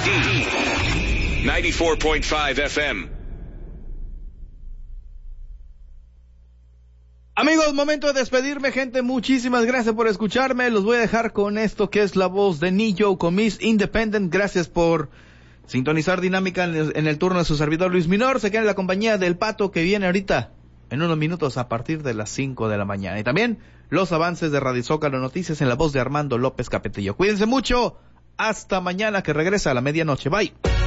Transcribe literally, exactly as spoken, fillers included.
noventa y cuatro punto cinco F M. Amigos, momento de despedirme, gente. Muchísimas gracias por escucharme. Los voy a dejar con esto que es la voz de Nillo con Miss Independent. Gracias por sintonizar Dinámica en el, en el turno de su servidor Luis Minor. Se queda en la compañía del Pato, que viene ahorita en unos minutos a partir de las cinco de la mañana. Y también los avances de Radio Zócalo Noticias en la voz de Armando López Capetillo. Cuídense mucho. Hasta mañana, que regresa a la medianoche. Bye.